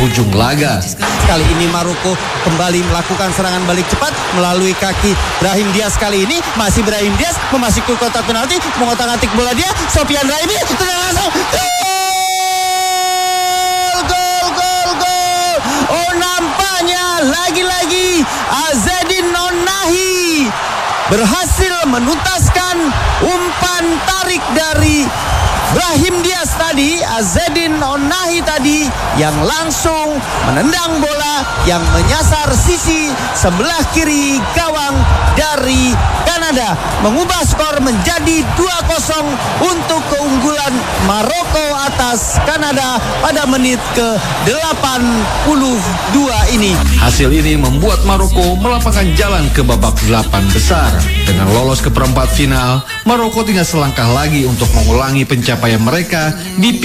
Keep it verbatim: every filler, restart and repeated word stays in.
penghujung laga. Kali ini Maroko kembali melakukan serangan balik cepat melalui kaki Brahim Diaz. Kali ini masih Brahim Diaz memasuki kotak penalti, mengotak-atik bola dia. Sofian Raimi tenang langsung. Gol, gol, gol, gol. Oh, nampaknya lagi-lagi Azzedine Onahi berhasil menuntaskan umpan tarik dari Brahim Diaz tadi. Azzedine Onahi tadi yang langsung menendang bola yang menyasar sisi sebelah kiri gawang dari Kanada, mengubah skor menjadi dua kosong untuk keunggulan Maroko atas Kanada pada menit ke delapan puluh dua ini. Hasil ini membuat Maroko melapangkan jalan ke babak delapan besar. Dengan lolos ke perempat final, Maroko tinggal selangkah lagi untuk mengulangi pencapaian mereka di